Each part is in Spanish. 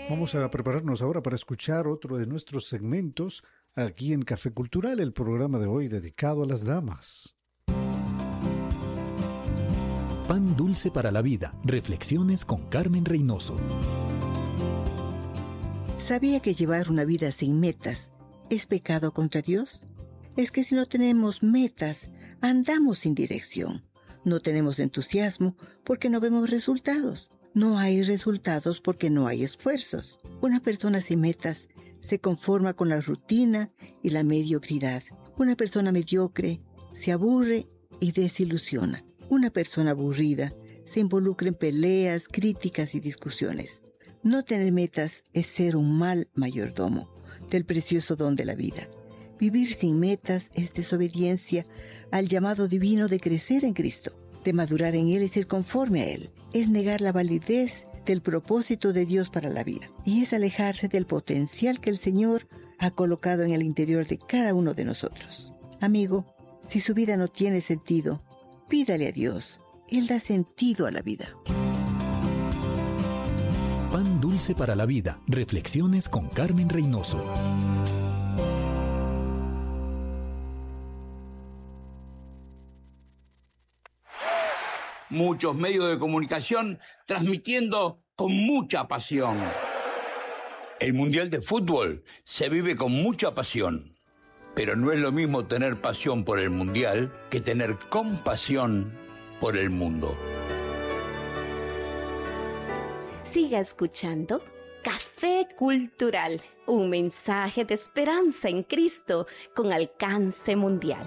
Vamos a prepararnos ahora para escuchar otro de nuestros segmentos aquí en Café Cultural, el programa de hoy dedicado a las damas. Pan dulce para la vida. Reflexiones con Carmen Reynoso. ¿Sabía que llevar una vida sin metas es pecado contra Dios? Es que si no tenemos metas, andamos sin dirección. No tenemos entusiasmo porque no vemos resultados. No hay resultados porque no hay esfuerzos. Una persona sin metas se conforma con la rutina y la mediocridad. Una persona mediocre se aburre y desilusiona. Una persona aburrida se involucra en peleas, críticas y discusiones. No tener metas es ser un mal mayordomo del precioso don de la vida. Vivir sin metas es desobediencia al llamado divino de crecer en Cristo, de madurar en Él y ser conforme a Él. Es negar la validez del propósito de Dios para la vida. Y es alejarse del potencial que el Señor ha colocado en el interior de cada uno de nosotros. Amigo, si su vida no tiene sentido, pídale a Dios. Él da sentido a la vida. Pan dulce para la vida. Reflexiones con Carmen Reynoso. Muchos medios de comunicación transmitiendo con mucha pasión. El Mundial de Fútbol se vive con mucha pasión, pero no es lo mismo tener pasión por el Mundial que tener compasión por el mundo. Siga escuchando Café Cultural, un mensaje de esperanza en Cristo con alcance mundial.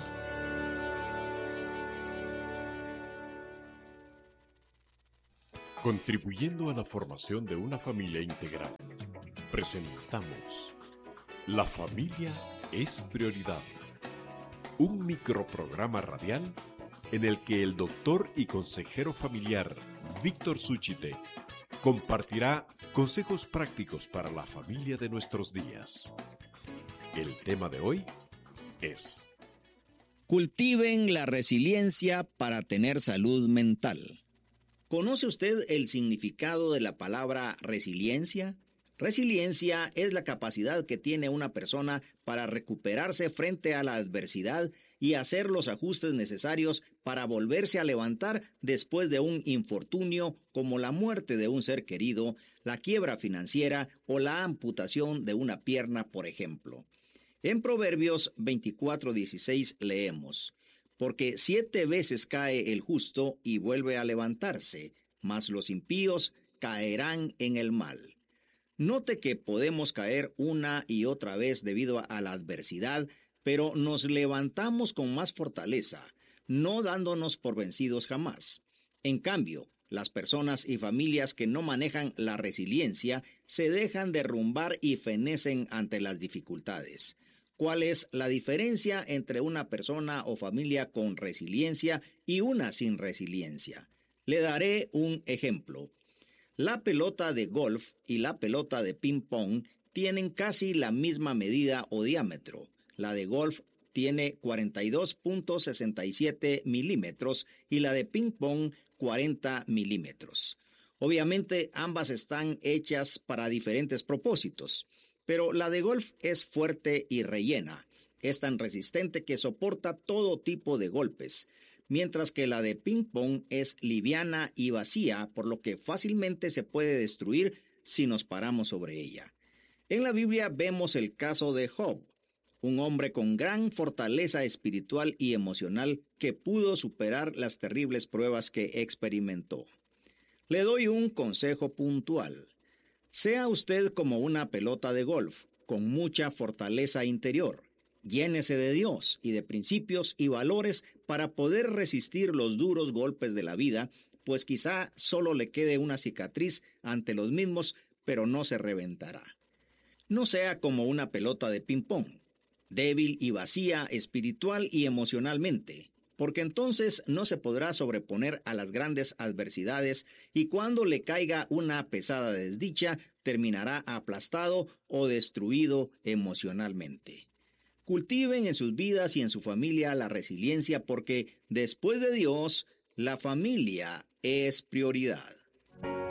Contribuyendo a la formación de una familia integral, presentamos La familia es prioridad, un microprograma radial en el que el doctor y consejero familiar Víctor Súchite compartirá consejos prácticos para la familia de nuestros días. El tema de hoy es: cultiven la resiliencia para tener salud mental. ¿Conoce usted el significado de la palabra resiliencia? Resiliencia es la capacidad que tiene una persona para recuperarse frente a la adversidad y hacer los ajustes necesarios para volverse a levantar después de un infortunio como la muerte de un ser querido, la quiebra financiera o la amputación de una pierna, por ejemplo. En Proverbios 24:16 leemos: porque 7 veces cae el justo y vuelve a levantarse, mas los impíos caerán en el mal. Note que podemos caer una y otra vez debido a la adversidad, pero nos levantamos con más fortaleza, no dándonos por vencidos jamás. En cambio, las personas y familias que no manejan la resiliencia se dejan derrumbar y fenecen ante las dificultades. ¿Cuál es la diferencia entre una persona o familia con resiliencia y una sin resiliencia? Le daré un ejemplo. La pelota de golf y la pelota de ping-pong tienen casi la misma medida o diámetro. La de golf tiene 42.67 milímetros y la de ping-pong 40 milímetros. Obviamente ambas están hechas para diferentes propósitos, pero la de golf es fuerte y rellena. Es tan resistente que soporta todo tipo de golpes, mientras que la de ping-pong es liviana y vacía, por lo que fácilmente se puede destruir si nos paramos sobre ella. En la Biblia vemos el caso de Job, un hombre con gran fortaleza espiritual y emocional que pudo superar las terribles pruebas que experimentó. Le doy un consejo puntual. Sea usted como una pelota de golf, con mucha fortaleza interior. Llénese de Dios y de principios y valores para poder resistir los duros golpes de la vida, pues quizá solo le quede una cicatriz ante los mismos, pero no se reventará. No sea como una pelota de ping-pong, débil y vacía espiritual y emocionalmente, porque entonces no se podrá sobreponer a las grandes adversidades y cuando le caiga una pesada desdicha, terminará aplastado o destruido emocionalmente. Cultiven en sus vidas y en su familia la resiliencia porque, después de Dios, la familia es prioridad.